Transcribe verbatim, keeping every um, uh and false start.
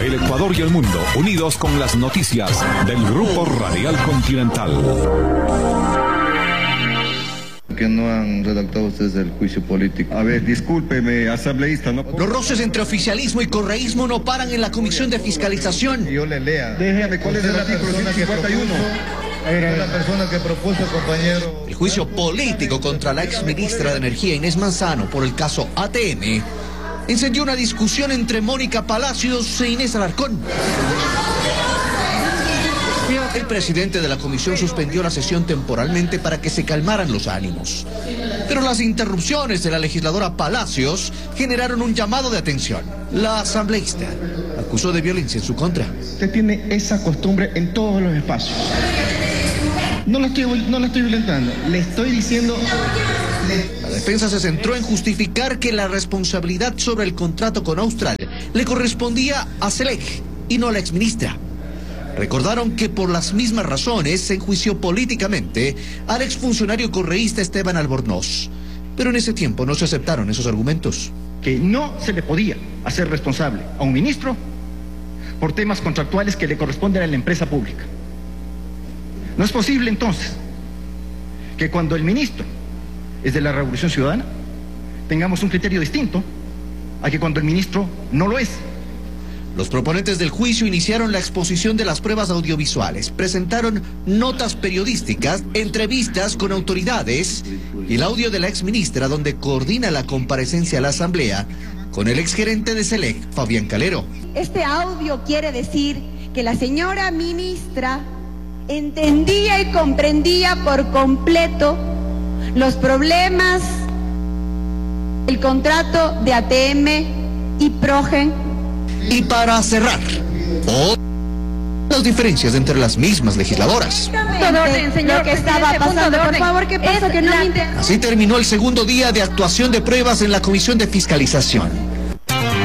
El Ecuador y el mundo, unidos con las noticias del Grupo Radial Continental. Que no han redactado ustedes el juicio político. A ver, discúlpeme, asambleísta, ¿no? Los roces entre oficialismo y correísmo no paran en la Comisión de Fiscalización. Yo le lea. Déjeme, ¿cuál es el artículo ciento cincuenta y uno? Era la persona que propuso, compañero. El juicio político contra la exministra de Energía Inés Manzano por el caso A T M encendió una discusión entre Mónica Palacios e Inés Alarcón. El presidente de la comisión suspendió la sesión temporalmente para que se calmaran los ánimos. Pero las interrupciones de la legisladora Palacios generaron un llamado de atención. La asambleísta acusó de violencia en su contra. Usted tiene esa costumbre en todos los espacios. No la estoy, no la estoy violentando, le estoy diciendo... La defensa se centró en justificar que la responsabilidad sobre el contrato con Austral le correspondía a Selec y no a la exministra. Recordaron que por las mismas razones se enjuició políticamente al exfuncionario correísta Esteban Albornoz. Pero en ese tiempo no se aceptaron esos argumentos. Que no se le podía hacer responsable a un ministro por temas contractuales que le corresponden a la empresa pública. No es posible entonces que cuando el ministro es de la Revolución Ciudadana tengamos un criterio distinto a que cuando el ministro no lo es. Los proponentes del juicio iniciaron la exposición de las pruebas audiovisuales, presentaron notas periodísticas, entrevistas con autoridades y el audio de la exministra donde coordina la comparecencia a la asamblea con el exgerente de Selec, Fabián Calero. Este audio quiere decir que la señora ministra entendía y comprendía por completo los problemas, el contrato de A T M y Progen. Y para cerrar, oh, las diferencias entre las mismas legisladoras. Todo orden, señor, lo que estaba pasando, por favor, ¿qué pasa? Que no me... Así terminó el segundo día de actuación de pruebas en la Comisión de Fiscalización.